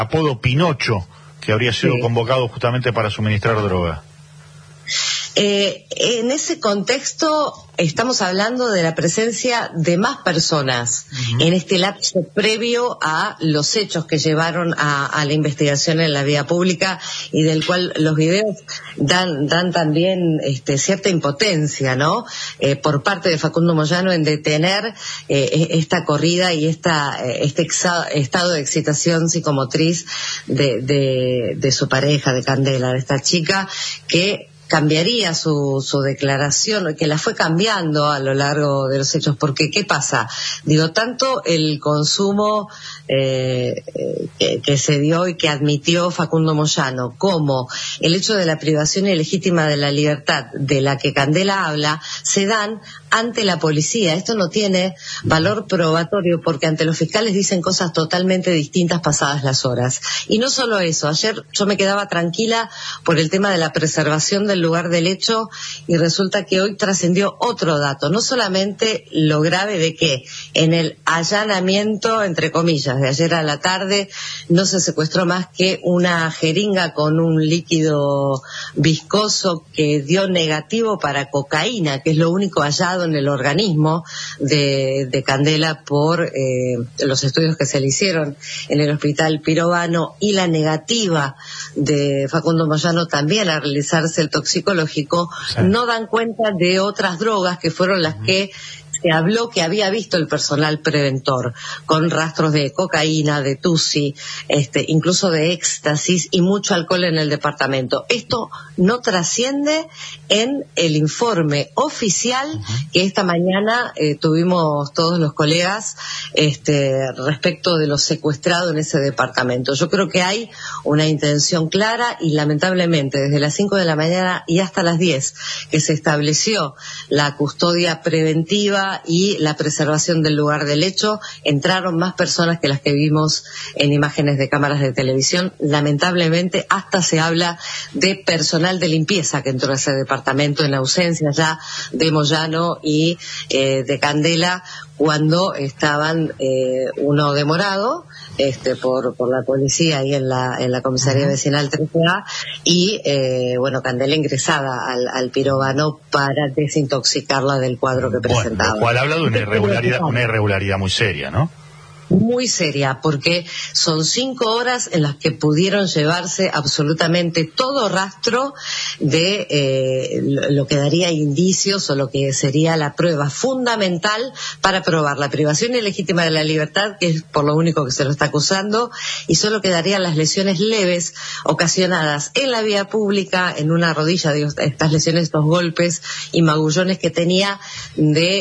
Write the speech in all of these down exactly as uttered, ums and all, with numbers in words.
apodo Pinocho, que habría sido sí. convocado justamente para suministrar droga. Eh, en ese contexto estamos hablando de la presencia de más personas uh-huh. en este lapso previo a los hechos que llevaron a, a la investigación en la vía pública y del cual los videos dan, dan también este, cierta impotencia, ¿no? Eh, por parte de Facundo Moyano en detener eh, esta corrida y esta, este exa, estado de excitación psicomotriz de, de, de su pareja, de Candela, de esta chica que cambiaría su, su declaración, que la fue cambiando a lo largo de los hechos, porque ¿qué pasa? Digo, tanto el consumo eh, que, que se dio y que admitió Facundo Moyano, como el hecho de la privación ilegítima de la libertad de la que Candela habla, se dan ante la policía. Esto no tiene valor probatorio porque ante los fiscales dicen cosas totalmente distintas pasadas las horas. Y no solo eso, ayer yo me quedaba tranquila por el tema de la preservación del lugar del hecho y resulta que hoy trascendió otro dato, no solamente lo grave de que en el allanamiento, entre comillas, de ayer a la tarde no se secuestró más que una jeringa con un líquido viscoso que dio negativo para cocaína, que es lo único hallado en el organismo de, de Candela por eh, los estudios que se le hicieron en el hospital Pirovano, y la negativa de Facundo Moyano también a realizarse el toxicológico, sí. no dan cuenta de otras drogas que fueron las que se habló que había visto el personal preventor, con rastros de cocaína, de tusi, este, incluso de éxtasis y mucho alcohol en el departamento. Esto no trasciende en el informe oficial uh-huh. que esta mañana eh, tuvimos todos los colegas este, respecto de lo secuestrado en ese departamento. Yo creo que hay una intención clara y lamentablemente desde las cinco de la mañana y hasta las diez que se estableció la custodia preventiva y la preservación del lugar del hecho, entraron más personas que las que vimos en imágenes de cámaras de televisión. Lamentablemente hasta se habla de personal de limpieza que entró a ese departamento en ausencia ya de Moyano y eh, de Candela, cuando estaban eh, uno demorado este por por la policía ahí en la en la comisaría vecinal trece A y eh, bueno, Candela ingresada al, al Pirovano para desintoxicarla del cuadro que presentaba. Bueno, lo cual habla de una irregularidad, una irregularidad muy seria, ¿no? Muy seria, porque son cinco horas en las que pudieron llevarse absolutamente todo rastro de eh, lo que daría indicios o lo que sería la prueba fundamental para probar la privación ilegítima de la libertad, que es por lo único que se lo está acusando, y solo quedarían las lesiones leves ocasionadas en la vía pública, en una rodilla, digo, estas lesiones, estos golpes y magullones que tenía de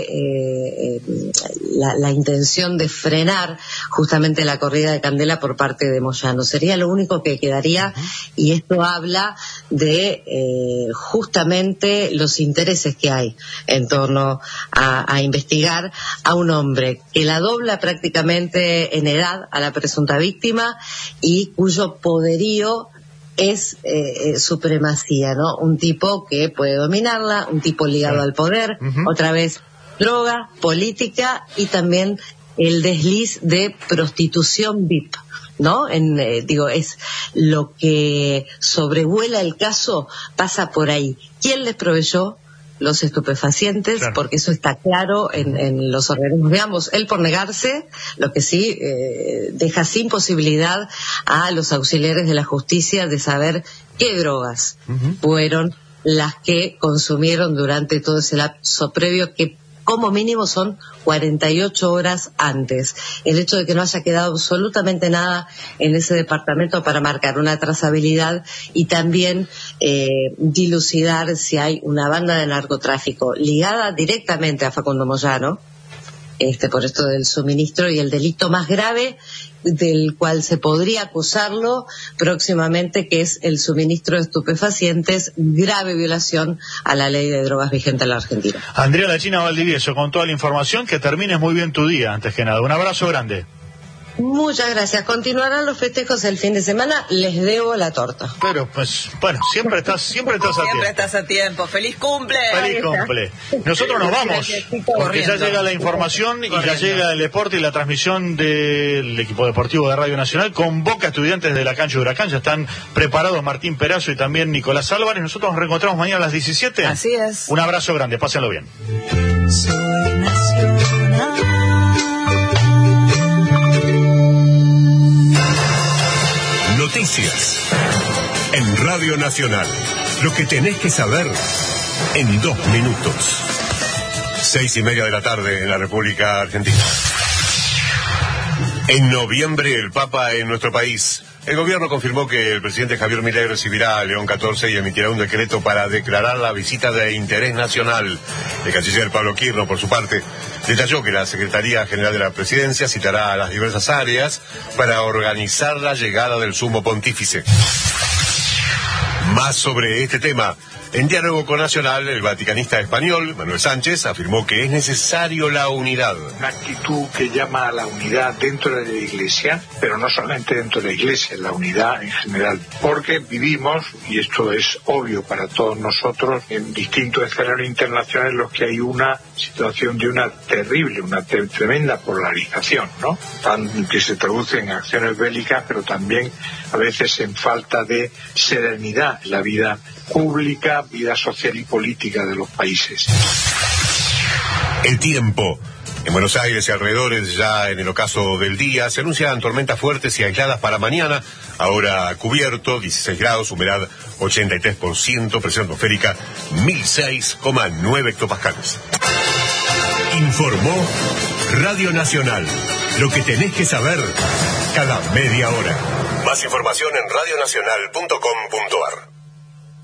eh, la, la intención de frenar justamente la corrida de Candela por parte de Moyano. Sería lo único que quedaría, y esto habla de eh, justamente los intereses que hay en torno a, a investigar a un hombre que la dobla prácticamente en edad a la presunta víctima y cuyo poderío es eh, supremacía, ¿no? Un tipo que puede dominarla, un tipo ligado sí. al poder, uh-huh. otra vez droga, política y también el desliz de prostitución V I P, ¿no? En, eh, digo, es lo que sobrevuela el caso, pasa por ahí. ¿Quién les proveyó los estupefacientes? Claro. Porque eso está claro en, en los organismos de ambos. Él por negarse, lo que sí eh, deja sin posibilidad a los auxiliares de la justicia de saber qué drogas uh-huh. fueron las que consumieron durante todo ese lapso previo, que como mínimo son cuarenta y ocho horas antes. El hecho de que no haya quedado absolutamente nada en ese departamento para marcar una trazabilidad y también eh, dilucidar si hay una banda de narcotráfico ligada directamente a Facundo Moyano, este, por esto del suministro y el delito más grave del cual se podría acusarlo próximamente, que es el suministro de estupefacientes, grave violación a la ley de drogas vigente en la Argentina. Andrea La China Valdivieso, con toda la información, que termines muy bien tu día, antes que nada. Un abrazo grande. Muchas gracias. Continuarán los festejos el fin de semana. Les debo la torta. Pero, pues, bueno, siempre estás, siempre estás a Siempre tiempo. estás a tiempo. ¡Feliz cumple! Feliz cumple. Nosotros nos vamos, porque ya llega la información y ya llega el deporte y la transmisión del equipo deportivo de Radio Nacional. Convoca a estudiantes de la cancha de Huracán. Ya están preparados Martín Perazo y también Nicolás Álvarez. Nosotros nos reencontramos mañana a las diecisiete. Así es. Un abrazo grande. Pásenlo bien. Soy nacional. Noticias en Radio Nacional. Lo que tenés que saber en dos minutos. Seis y media de la tarde en la República Argentina. En noviembre, el Papa en nuestro país. El gobierno confirmó que el presidente Javier Milei recibirá a León catorce y emitirá un decreto para declarar la visita de interés nacional. El canciller Pablo Quirno, por su parte, detalló que la Secretaría General de la Presidencia citará a las diversas áreas para organizar la llegada del sumo pontífice. Más sobre este tema. En diálogo con Nacional, el vaticanista español, Manuel Sánchez, afirmó que es necesario la unidad. Una actitud que llama a la unidad dentro de la Iglesia, pero no solamente dentro de la Iglesia, la unidad en general. Porque vivimos, y esto es obvio para todos nosotros, en distintos escenarios internacionales en los que hay una situación de una terrible, una te- tremenda polarización, ¿no? Tan, que se traduce en acciones bélicas, pero también a veces en falta de serenidad en la vida pública, vida social y política de los países. El tiempo. En Buenos Aires y alrededores, ya en el ocaso del día, se anuncian tormentas fuertes y aisladas para mañana. Ahora cubierto, dieciséis grados, humedad ochenta y tres por ciento, presión atmosférica mil seis coma nueve hectopascales. Informó Radio Nacional. Lo que tenés que saber cada media hora. Más información en radionacional punto com punto ar.